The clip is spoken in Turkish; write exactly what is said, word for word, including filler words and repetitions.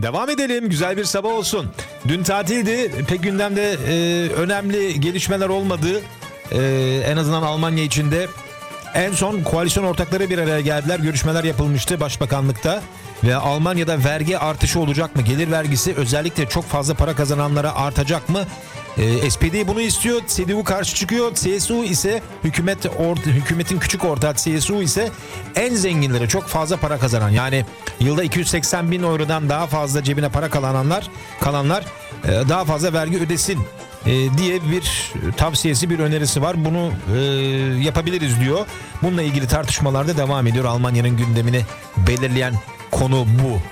Devam edelim. Güzel bir sabah olsun. Dün tatildi. Pek gündemde e, önemli gelişmeler olmadı. E, en azından Almanya içinde. En son koalisyon ortakları bir araya geldiler. Görüşmeler yapılmıştı Başbakanlıkta. Ve Almanya'da vergi artışı olacak mı? Gelir vergisi özellikle çok fazla para kazananlara artacak mı? E, S P D bunu istiyor. C D U karşı çıkıyor. C S U ise hükümet or, hükümetin küçük ortağı C S U ise en zenginlere çok fazla para kazanan, yani yılda iki yüz seksen bin eurodan daha fazla cebine para kalananlar kalanlar e, daha fazla vergi ödesin e, diye bir tavsiyesi, bir önerisi var. Bunu e, yapabiliriz diyor. Bununla ilgili tartışmalar da devam ediyor. Almanya'nın gündemini belirleyen konu bu.